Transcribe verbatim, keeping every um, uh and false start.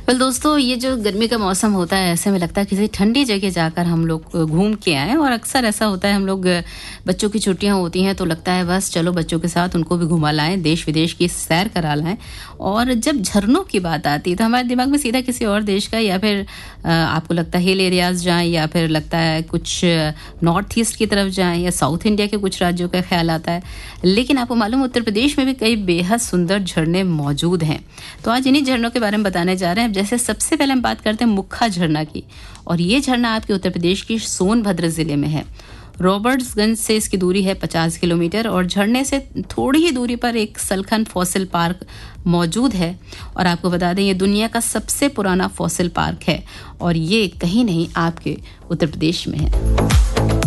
Well दोस्तों, ये जो गर्मी का मौसम होता है, ऐसे में लगता है किसी ठंडी जगह जाकर हम लोग घूम के आएँ। और अक्सर ऐसा होता है, हम लोग बच्चों की छुट्टियां होती हैं तो लगता है बस चलो बच्चों के साथ उनको भी घुमा लाएं, देश विदेश की सैर करा लाएं। और जब झरनों की बात आती है तो हमारे दिमाग में सीधा किसी और देश का, या फिर आपको लगता है हिल एरियाज जाएं, या फिर लगता है कुछ नॉर्थ ईस्ट की तरफ जाएं, या साउथ इंडिया के कुछ राज्यों का ख्याल आता है। लेकिन आपको मालूम, उत्तर प्रदेश में भी कई बेहद सुंदर झरने मौजूद हैं। तो आज इन्हीं झरनों के बारे में बताने जा रहे हैं। जैसे सबसे पहले हम बात करते हैं मुख्खा झरना की, और ये झरना आपके उत्तर प्रदेश की सोनभद्र जिले में है। रॉबर्ट्सगंज से इसकी दूरी है पचास किलोमीटर, और झरने से थोड़ी ही दूरी पर एक सलखन फॉसिल पार्क मौजूद है। और आपको बता दें, ये दुनिया का सबसे पुराना फॉसिल पार्क है, और ये कहीं नहीं आपके उत्तर प्रदेश में है।